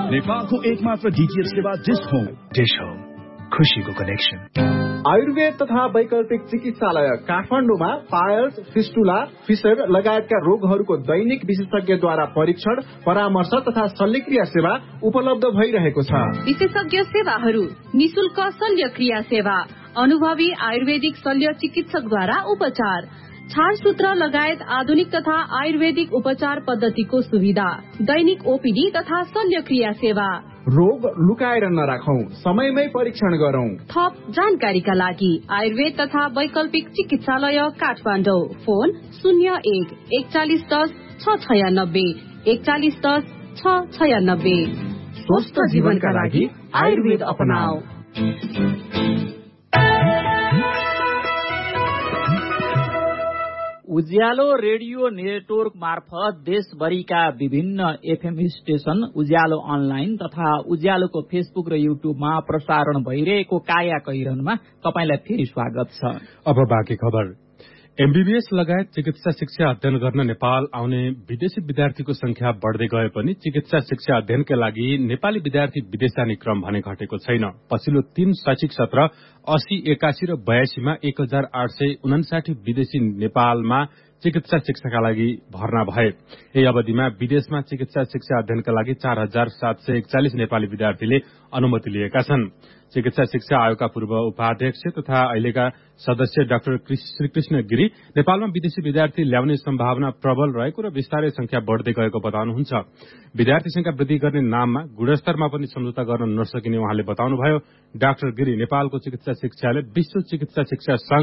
नेपालको एकमात्र डीटीएच सेवा डिश होम। डिश होम, खुशीको कनेक्सन। आयुर्वेद तथा वैकल्पिक चिकित्सालय काठमाडौँमा पायल्स, फिस्टुला, फिसर लगायतका रोगहरूको दैनिक विशेषज्ञद्वारा परीक्षण, परामर्श तथा शल्यक्रिया सेवा उपलब्ध भइरहेको छ। विशेषज्ञ सेवाहरू: निशुल्क शल्यक्रिया सेवा, अनुभवी आयुर्वेदिक शल्य चिकित्सकद्वारा उपचार, छारसूत्र लगायत आधुनिक तथा आयुर्वेदिक उपचार पद्धतिको सुविधा, दैनिक ओपीडी तथा शल्यक्रिया सेवा। रोग लुकाएर नराखौं, समयमै परीक्षण गरौं। थप जानकारीका लागि आयुर्वेद तथा वैकल्पिक चिकित्सालय काठमाडौँ। फोन 01 4110 696 4110 696। स्वस्थ जीवनका लागि आयुर्वेद अपनाऊ। उज्यालो रेडियो नेटवर्क मार्फत देशभरिका विभिन्न एफएम स्टेशन, उज्यालो अनलाइन तथा उज्यालोको फेसबुक र युट्युबमा प्रसारण भइरहेको काया कैरनमा तपाईलाई फेरि स्वागत छ। अब बाँकी खबर। एमबीबीएस लगायत चिकित्सा शिक्षा अध्ययन गर्न नेपाल आउने विदेशी विद्यार्थीको संख्या बढ़दै गए पनि चिकित्सा शिक्षा अध्ययनका लागि नेपाली विद्यार्थी विदेश जाने क्रम भने घटेको छैन। पछिल्लो 3 शैक्षिक सत्र 80, 81 र 82 मा 1859 विदेशी नेपालमा चिकित्सा शिक्षाका लागि भर्ना भए। यही अवधिमा विदेशमा चिकित्सा शिक्षा अध्ययनका लागि 4741 नेपाली विद्यार्थीले अनुमति लिएका छन्। चिकित्सा शिक्षा आयोगका पूर्व उपाध्यक्ष तथा अहिलेका सदस्य डाक्टर श्रीकृष्ण गिरी नेपालमा विदेशी विद्यार्थी ल्याउने सम्भावना प्रबल रहेको र विस्तारै संख्या बढ़दै गएको बताउनुहुन्छ। विद्यार्थी संख्या वृद्धि गर्ने नाममा गुणस्तरमा पनि सम्झौता गर्न नसकिने उहाँले बताउनुभयो। डाक्टर गिरी नेपालको चिकित्सा शिक्षाले विश्व चिकित्सा शिक्षा संघ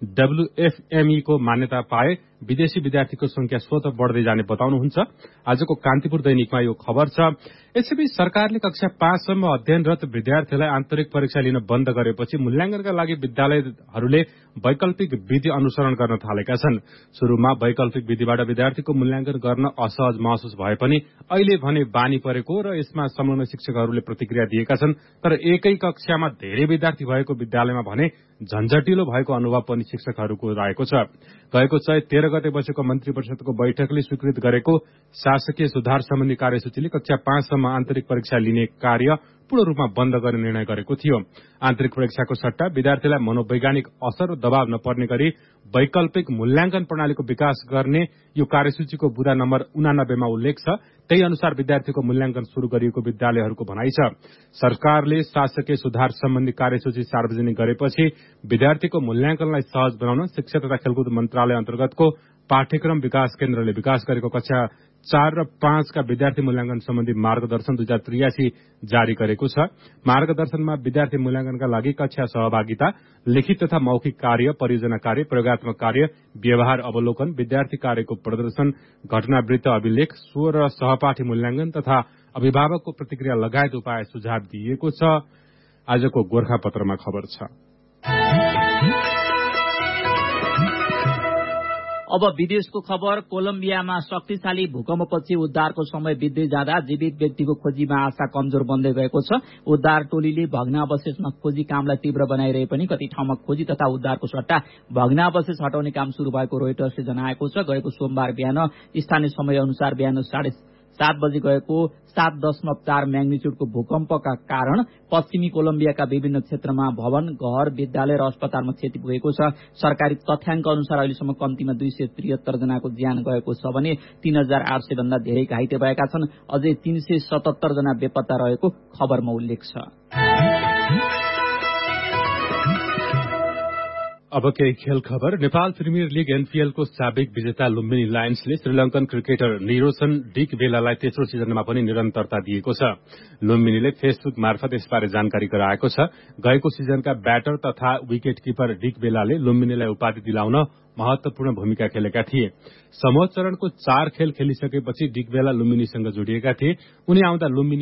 WFME को मान्यता पाए विदेशी विद्यार्थीको संख्या स्वतः बढ़दै जाने बताउनुहुन्छ। आजको कान्तिपुर दैनिकमा यो खबर छ। यसैबीच सरकारले कक्षा 5 सम्म अध्ययनरत विद्यार्थीलाई आन्तरिक परीक्षा लिन बन्द गरेपछि मूल्याङ्कनका लागि विद्यालयहरूले वैकल्पिक विधि अनुसरण गर्न थालेका छन्। शुरूमा वैकल्पिक विधिबाट विद्यार्थीको मूल्याङ्कन गर्न असहज महसुस भए पनि अहिले भने बानी परेको र यसमा संलग्न शिक्षकहरूले प्रतिक्रिया दिएका छन्। तर एकै कक्षामा धेरै विद्यार्थी भएको विद्यालयमा भने झन्झटिलो भएको अनुभव पनि शिक्षकहरूको रहेको छ। गएको चैत 13 गते बसेको मन्त्री परिषदको बैठकले स्वीकृत गरेको शासकीय सुधार सम्बन्धी कार्यसूचीले कक्षा 5 सम्म आन्तरिक परीक्षा लिने कार्य पूर्ण रूपमा बन्द गर्ने निर्णय गरेको थियो। आन्तरिक परीक्षाको सट्टा विद्यार्थीलाई मनोवैज्ञानिक असर र दबाव नपर्ने गरी वैकल्पिक मूल्याङ्कन प्रणालीको विकास गर्ने यो कार्यसूचीको बुँदा नम्बर 89 मा उल्लेख छ। त्यही अनुसार विद्यार्थीको मूल्याङ्कन शुरू गरिएको विद्यालयहरूको भनाइ छ। सरकारले शासकीय सुधार सम्बन्धी कार्यसूची सार्वजनिक गरेपछि विद्यार्थीको मूल्याङ्कनलाई सहज बनाउन शिक्षा तथा खेलकुद मन्त्रालय अन्तर्गतको पाठ्यक्रम विकास केन्द्रले विकास गरेको कक्षा 4 र 5 का विद्यार्थी मूल्याङ्कन सम्बन्धी मार्गदर्शन 2083 जारी गरेको छ। मार्गदर्शनमा विद्यार्थी मूल्याङ्कनका लागि कक्षा सहभागिता, लिखित तथा मौखिक कार्य, परियोजना कार्य, प्रयोगात्मक कार्य, व्यवहार अवलोकन, विद्यार्थी कार्यको प्रदर्शन, घटनावृत्त अभिलेख, स्व र सहपाठी मूल्याङ्कन तथा अभिभावकको प्रतिक्रिया लगायत उपाय सुझाव दिइएको छ। आजको गोर्खापत्रमा खबर छ। अब विदेशको खबर। कोलम्बियामा शक्तिशाली भूकम्पपछि उद्धारको समय बित्दै जाँदा जीवित व्यक्तिको खोजीमा आशा कमजोर बन्दै गएको छ। उद्धार टोलीले भग्नावशेषमा खोजी कामलाई तीव्र बनाइरहे पनि कति ठाउँमा खोजी तथा उद्धारको सट्टा भग्नावशेष हटाउने काम शुरू भएको रोइटर्सले जनाएको छ। गएको सोमबार बिहान स्थानीय समय अनुसार बिहान 7:30 बजे गएको 7.4 म्याग्निच्युडको भूकम्पका कारण पश्चिमी कोलम्बियाका विभिन्न क्षेत्रमा भवन, घर, विद्यालय र अस्पतालमा क्षति पुगेको छ। सरकारी तथ्याङ्क अनुसार अहिलेसम्म कम्तीमा 273 जनाको ज्यान गएको छ भने 3800 भन्दा धेरै घाइते भएका छन्। अझै 377 जना बेपत्ता रहेको खबरमा उल्लेख छ। अब केही खेल खबर। नेपाल प्रिमियर लीग एनपीएल को साबिक विजेता लुम्बिनी लायन्सले श्रीलंकन क्रिकेटर निरोसन डिकवेलालाई तेस्रो सिजनमा पनि निरन्तरता दिएको छ। लुम्बिनीले फेसबुक मार्फत यसबारे जानकारी गराएको छ। गएको सिजनका ब्याटर तथा विकेट किपर डिकवेलाले लुम्बिनीलाई उपाधि दिलाउन महत्वपूर्ण भूमिका खेलेका थिए। समूह चरणको 4 खेल खेलिसकेपछि डिकवेला लुम्बिनीसँग जोडिएका थिए। उनी आउँदा लुम्बिनी